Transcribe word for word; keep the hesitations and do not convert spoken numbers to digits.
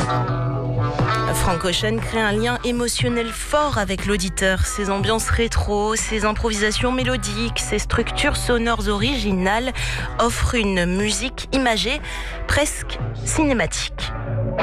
Frank Ocean crée un lien émotionnel fort avec l'auditeur. Ses ambiances rétro, ses improvisations mélodiques, ses structures sonores originales offrent une musique imagée presque cinématique.